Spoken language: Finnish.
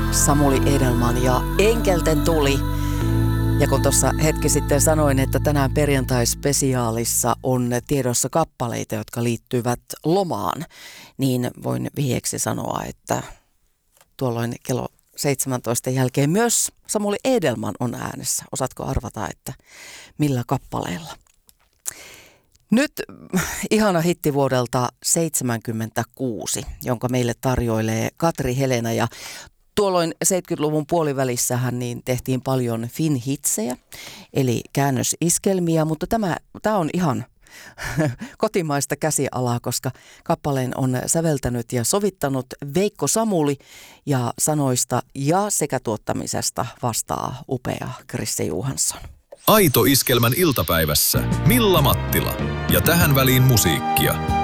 Samuli Edelman ja Enkelten tuli. Ja kun tuossa hetki sitten sanoin, että tänään perjantai-spesiaalissa on tiedossa kappaleita, jotka liittyvät lomaan, niin voin vihjeeksi sanoa, että tuolloin kello 17 jälkeen myös Samuli Edelman on äänessä. Osaatko arvata, että millä kappaleella? Nyt ihana hitti vuodelta 1976, jonka meille tarjoilee Katri Helena, ja tuolloin 70-luvun puolivälissähän niin tehtiin paljon Fin-hitsejä, eli käännösiskelmiä, mutta tämä on ihan kotimaista käsialaa, koska kappaleen on säveltänyt ja sovittanut Veikko Samuli ja sanoista ja sekä tuottamisesta vastaa upea Krisse Johansson. Aito Iskelmän iltapäivässä Milla Mattila ja tähän väliin musiikkia.